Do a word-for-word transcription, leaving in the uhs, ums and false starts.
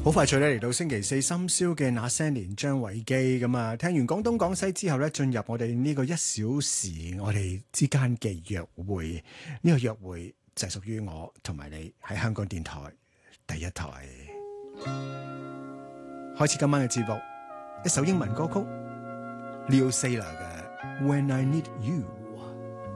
好快脆咧嚟到星期四深宵嘅那些年張偉基咁啊，聽完廣東廣西之後咧，進入我哋呢個一小時我哋之間嘅約會，呢、這個約會就係屬於我同埋你喺香港電台第一台。開始今晚嘅節目，一首英文歌曲 Leo Sayer 嘅 When I Need You。